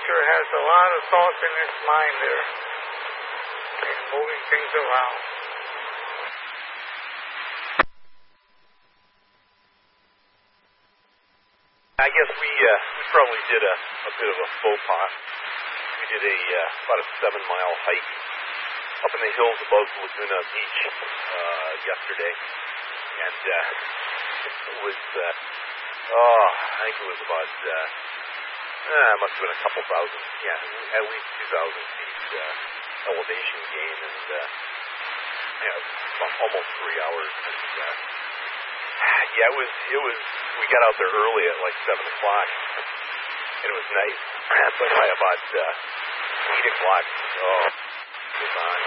nature has a lot of thoughts in its mind there and moving things around. I guess we probably did a bit of a faux pas. We did about a 7-mile hike up in the hills above Laguna Beach yesterday, and it was I think it was about it must have been a couple thousand, at least 2,000 feet elevation gain, and about almost 3 hours. And it was. We got out there early at like 7 o'clock, and it was nice. But by about 8 o'clock, it was on.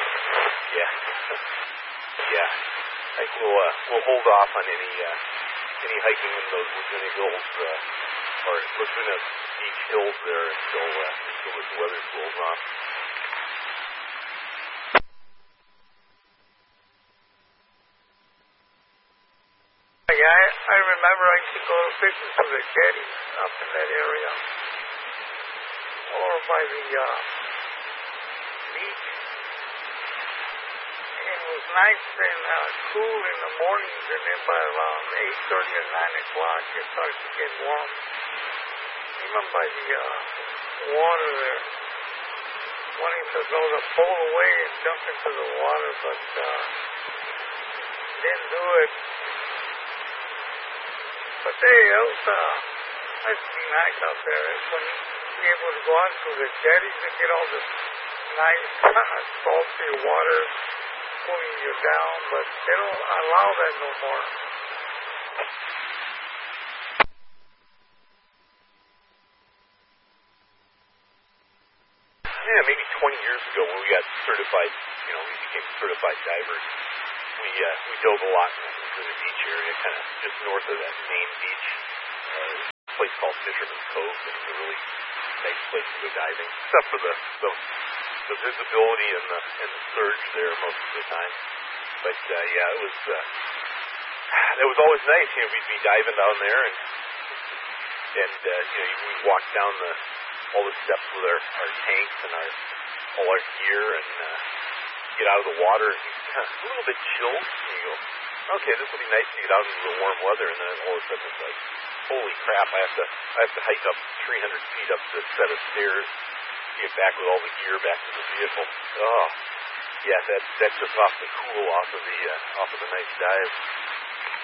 Yeah. I think we'll hold off on any hiking in those Laguna Hills or Laguna Beach hills there until this weather cools off. I remember I used to go fishing to the jetty up in that area, or by the beach. And it was nice and cool in the mornings, and then by around 8:30 or 9 o'clock, it started to get warm. Even by the water there, wanting to throw the pole away and jump into the water, but didn't do it. But it was pretty nice out there. When you're able to go out to the jetties and get all this nice salty water pulling you down, but they don't allow that no more. Yeah, maybe 20 years ago when we got certified, we became certified divers. We dove a lot into the beach area, kind of just north of that main beach. There's a place called Fisherman's Cove, and it's a really nice place to go diving, except for the visibility and the surge there most of the time. But it was always nice. We'd be diving down there, and we'd walk down all the steps with our tanks and all our gear, and get out of the water, and a little bit chilled, and you go, okay, this will be nice to get out into the warm weather, and then all of a sudden it's like, holy crap, I have to hike up 300 feet up this set of stairs to get back with all the gear back to the vehicle. Oh, yeah, that's just off the cool off of the nice dive.